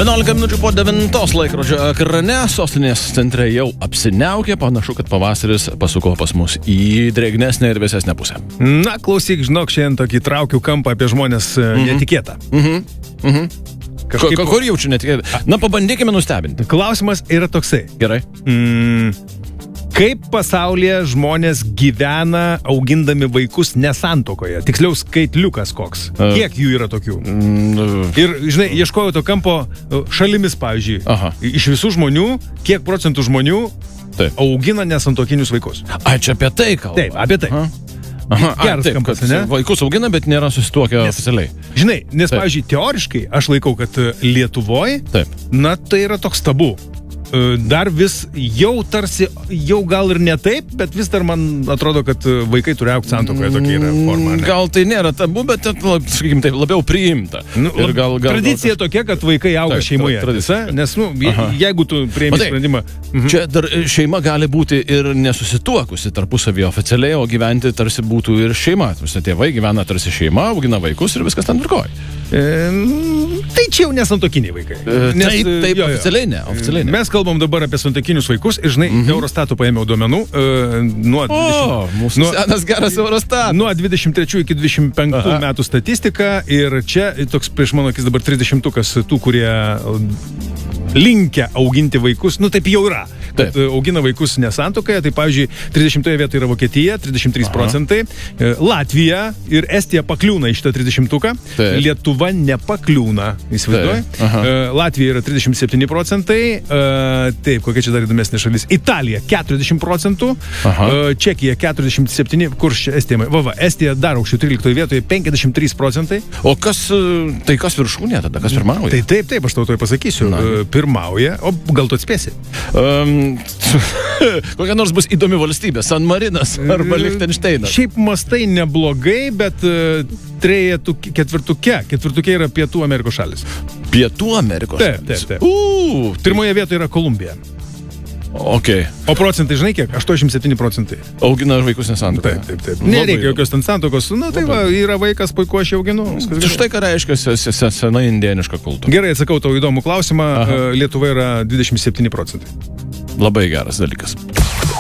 11 minučių po 9 laikrodžio ekrane, sostinės centre jau apsiniaukė, panašu, kad pavasaris pasuko pas mus į drėgnesnę ir vėsesnę pusę. Na, klausyk, žinok, šiandien tokį traukiu kampą apie žmonės netikėtą. Kažkaip... Kur jaučiu netikėtą? Na, pabandykime nustebinti. Klausimas yra toksai. Gerai. Kaip pasaulyje žmonės gyvena augindami vaikus nesantuokoje? Tiksliau, skaitliukas koks. Kiek jų yra tokių? Ir, žinai, ieškojau to kampo šalimis, pavyzdžiui. Aha. Iš visų žmonių, kiek procentų žmonių augina nesantuokinius vaikus? A, čia apie tai kalba. Taip, apie tai. Aha, geras taip, kampas, kad ne? Vaikus augina, bet nėra susituokę oficialiai. Žinai, nes, pavyzdžiui, teoriškai aš laikau, kad Lietuvoj, na, tai yra toks tabu. Dar vis jau tarsi, jau gal ir ne taip, bet vis dar man atrodo, kad vaikai turi augti santuokoje, tokia yra forma. Ne? Gal tai nėra tabu, bet, sakykime, taip, labiau priimta. Ir gal tradicija tokia, kad vaikai auga šeimoje. Nes, jeigu tu priimi sprendimą... Čia dar šeima gali būti ir nesusituokusi tarpusavyje oficialiai, o gyventi tarsi būtų ir šeima. Tėvai gyvena tarsi šeima, augina vaikus ir viskas ten tvarkoja. Tai čia jau nesantuokiniai vaikai. Taip, oficialiai ne. Mes kalbam dabar apie santuokinius vaikus ir, žinai, Eurostato paėmiau duomenų nuo 23 iki 25 metų statistika ir čia toks prieš mano akis dabar 30-ukas tų, kurie linkę auginti vaikus, nu taip jau yra, kad augina vaikus nesantuokoje, tai pavyzdžiui 30 vietoje yra Vokietija, 33%, Latvija ir Estija pakliūna į šitą 30-uką, Lietuva nepakliūna, įsivaizduoji, Latvija yra 37%, taip, kokia čia dar įdomesnė šalis, Italija 40%, Čekija 47%, kur Estija, Estija dar aukščiau 13 vietoje 53%. O kas viršūnė tada, kas pirmauja? Taip, aš tau pasakysiu. Pirmauja, o gal tu atspėsi? Kokia nors bus įdomi valstybė, San Marinas arba Lichtensteinas. Šiaip mastai neblogai, bet ketvirtuke yra Pietų Amerikos šalis. Pietų Amerikos šalis? Taip. Pirmoje vietoje yra Kolumbija. Okay. O procentai, žinai kiek? 87%. Augina vaikus nesantuokoje. Taip. Nereikia jokios ten santuokos. Nu, tai va, yra vaikas, puiku, aš jau auginu. Štai ką reiškia sena indieniška kultūra. Gerai, atsakau tau įdomų klausimą. Lietuva yra 27%. Labai geras dalykas.